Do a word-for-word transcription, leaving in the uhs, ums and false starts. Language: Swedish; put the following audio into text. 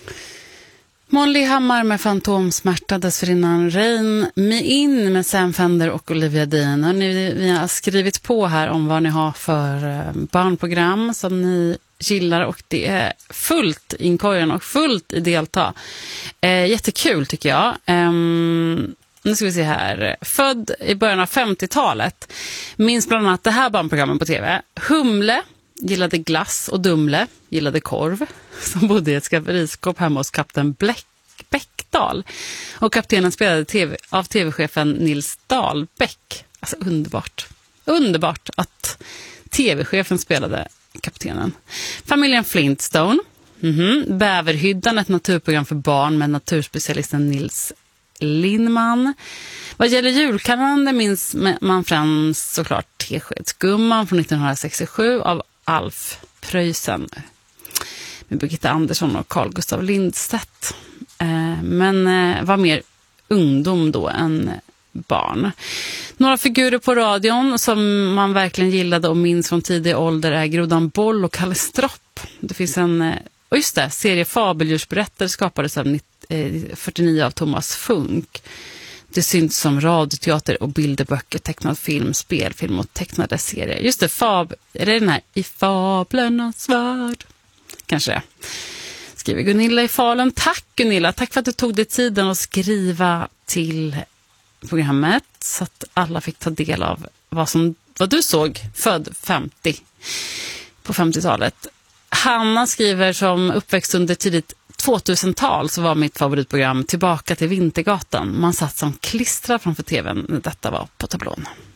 Molly Hammar med Fantomsmärta, dessförinnan Rain Me In med Sam Fender och Olivia Dean. Och ni, vi har skrivit på här om vad ni har för barnprogram som ni gillar, och det är fullt i inkorgen och fullt i delta. Eh, jättekul tycker jag. Eh, nu ska vi se här. Född i början av femtiotalet. Minns bland annat det här barnprogrammet på tv. Humle gillade glass och Dumle gillade korv, som bodde i ett skafferiskåp hemma hos kapten Bläck, Bäckdal. Och kaptenen spelade TV, av tv-chefen Nils Dahlbäck. Alltså underbart. Underbart att tv-chefen spelade kaptenen. Familjen Flintstone. Mm-hmm. Bäverhyddan, ett naturprogram för barn med naturspecialisten Nils Lindman. Vad gäller julkalendern minns man främst såklart Teskedsgumman från nittonhundrasextiosju av Alf Preussen med Birgitta Andersson och Carl Gustav Lindstedt. Eh, men eh, var mer ungdom då än barn. Några figurer på radion som man verkligen gillade och minns från tidig ålder är Grodan Boll och Kalle Stropp. Det finns en, eh, just det, serie Fabeldjursberättare skapades av fyrtionio av Thomas Funk. Det syns som radioteater och bilderböcker, tecknad film, spelfilm och tecknade serier. Just det, fab, är det den här I fablernas värld? Kanske det. Skriver Gunilla i Falun. Tack Gunilla, tack för att du tog dig tiden att skriva till programmet så att alla fick ta del av vad, som, vad du såg född femtio på femtiotalet. Hanna skriver som uppväxt under tidigt tvåtusental så var mitt favoritprogram Tillbaka till Vintergatan. Man satt som klistrad framför tvn när detta var på tablån.